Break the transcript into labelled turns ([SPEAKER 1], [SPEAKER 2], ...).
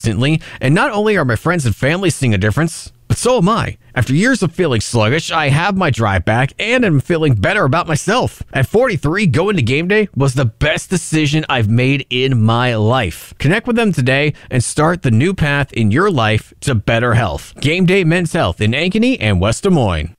[SPEAKER 1] instantly, and not only are my friends and family seeing a difference, but so am I. After years of feeling sluggish, I have my drive back and am feeling better about myself. At 43, going to game day was the best decision I've made in my life. Connect with them today and start the new path in your life to better health. Game Day Men's Health in Ankeny and West Des Moines.